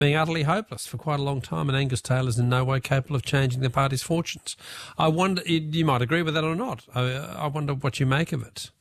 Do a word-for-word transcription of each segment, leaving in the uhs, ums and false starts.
being utterly hopeless for quite a long time, and Angus Taylor's in no way capable of changing the party's fortunes. I wonder, you might agree with that or not. I, I wonder what you make of it.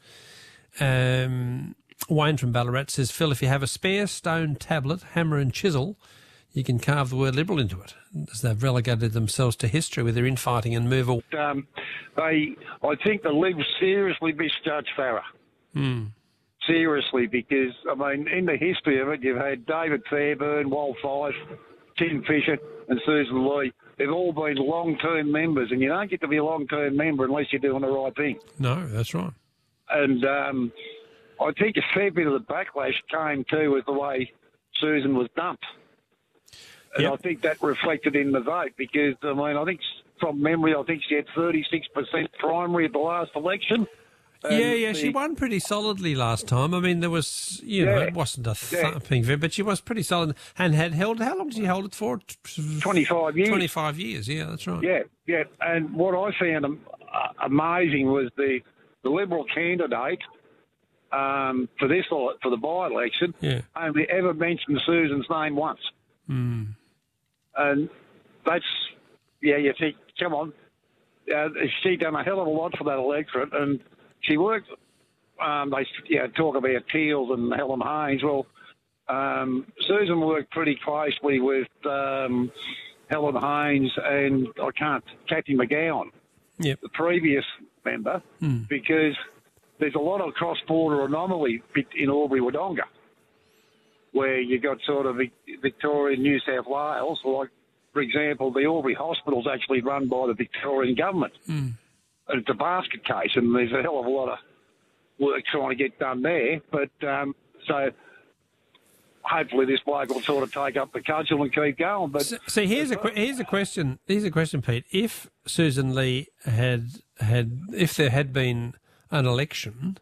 Um, Wayne from Ballarat says, Phil, if you have a spare stone tablet, hammer and chisel, you can carve the word Liberal into it, as they've relegated themselves to history with their infighting and move away. Um, they, I think the Libs seriously misjudged Farah. Hmm. Seriously, because, I mean, in the history of it, you've had David Fairbairn, Wal Fife, Tim Fisher and Susan Lee. They've all been long-term members, and you don't get to be a long-term member unless you're doing the right thing. No, that's right. And um, I think a fair bit of the backlash came too with the way Susan was dumped. And yep. I think that reflected in the vote because, I mean, I think from memory, I think she had thirty-six percent primary at the last election. And yeah, yeah, the, she won pretty solidly last time. I mean, there was, you yeah, know, it wasn't a thumping yeah. but she was pretty solid and had held, how long did she hold it for? twenty-five years. twenty-five years, yeah, that's right. Yeah, yeah. And what I found amazing was the, the Liberal candidate um, for this, for the by-election, yeah. only ever mentioned Susan's name once. Mm. And that's, yeah, you think, come on, uh, she done a hell of a lot for that electorate, and she worked, um, they yeah, talk about Teals and Helen Haynes. Well, um, Susan worked pretty closely with um, Helen Haynes and, I can't, Kathy McGowan, yep. the previous member, mm. because there's a lot of cross-border anomaly in Albury-Wodonga, where you got sort of Victoria and New South Wales. Like, for example, the Albury Hospital's actually run by the Victorian government. Mm. It's a basket case, and there's a hell of a lot of work trying to get done there. But um, so hopefully this bloke will sort of take up the cudgel and keep going. But so, so here's a here's a question. Here's a question, Pete. If Susan Lee had had if there had been an election,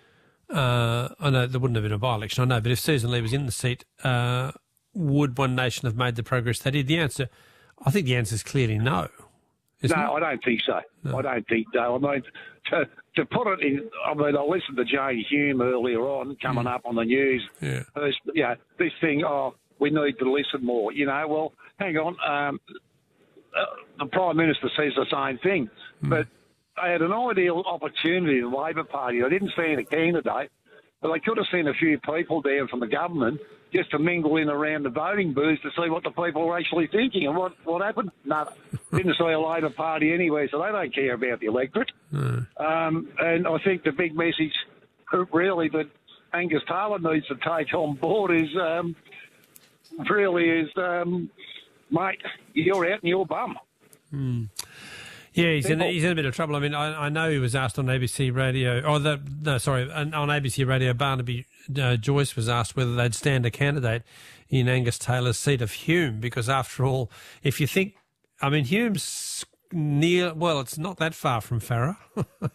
uh, I know there wouldn't have been a by-election. I know, but if Susan Lee was in the seat, uh, would One Nation have made the progress they did? The answer, I think, the answer is clearly no. No, it? I don't think so. No. I don't think so. I mean, to, to put it in, I mean, I listened to Jane Hume earlier on, coming mm. up on the news. Yeah. This, yeah, this thing, oh, we need to listen more. You know, well, hang on. Um, uh, the Prime Minister says the same thing. Mm. But they had an ideal opportunity in the Labor Party. They didn't send a candidate, but they could have sent a few people down from the government just to mingle in around the voting booths to see what the people were actually thinking. And what, what happened? Nothing. Didn't see a Labor Party anyway, so they don't care about the electorate. Mm. Um, and I think the big message, really, that Angus Taylor needs to take on board is um, really is, um, mate, you're out and you're bum. Mm. Yeah, he's in, he's in a bit of trouble. I mean, I, I know he was asked on A B C Radio, or the, no, sorry, on A B C Radio, Barnaby uh, Joyce was asked whether they'd stand a candidate in Angus Taylor's seat of Hume, because after all, if you think, I mean, Hume's near, well, it's not that far from Farah. uh,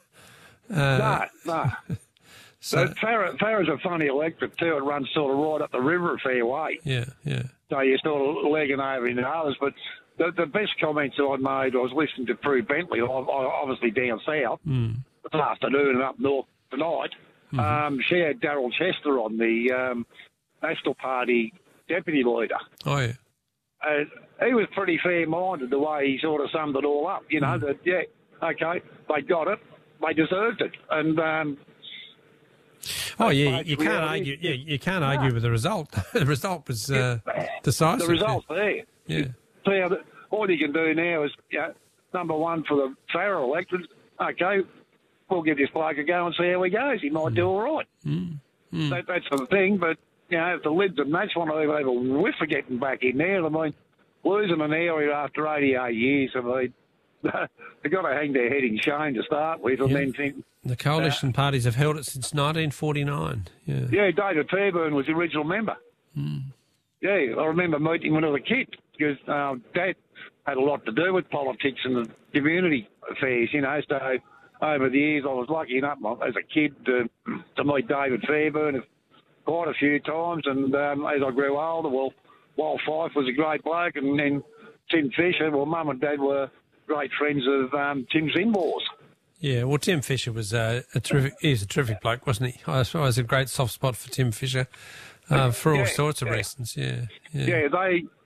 no, no. So Farah, Farah's a funny electorate too. It runs sort of right up the river a fair way. Yeah, yeah. So you're sort of legging over into others, but The, the best comments I made, I was listening to Prue Bentley, obviously down south, mm. this afternoon and up north tonight. Mm-hmm. Um, she had Darryl Chester on, the um, National Party deputy leader. Oh, yeah. And he was pretty fair-minded the way he sort of summed it all up. You know, mm. that, yeah, okay, they got it, they deserved it. And um, Oh yeah, you can't argue. Yeah, you can't argue no. with the result. The result was uh, decisive. The result's there. Yeah. See, all you can do now is, you know, number one for the Farah electorate, okay, we'll give this bloke a go and see how he goes. He might mm. do all right. Mm. Mm. That, that's the thing, but, you know, if the Libs and Nats want to have a whiff of getting back in there, I mean, losing an area after eighty-eight years, I mean, they've got to hang their head in shame to start with and yeah. then think... The coalition uh, parties have held it since nineteen forty-nine. Yeah, yeah, David Fairbairn was the original member. Mm. Yeah, I remember meeting him when I was a kid because uh, Dad had a lot to do with politics and the community affairs, you know. So over the years, I was lucky enough as a kid to, to meet David Fairbairn quite a few times. And um, as I grew older, well, Wal Fife was a great bloke, and then Tim Fisher, well, Mum and Dad were great friends of um, Tim's in-laws. Yeah, well, Tim Fisher was uh, a terrific. He's a terrific bloke, wasn't he? I suppose a great soft spot for Tim Fisher. Uh, for all Yeah, sorts of yeah. reasons, yeah. Yeah, they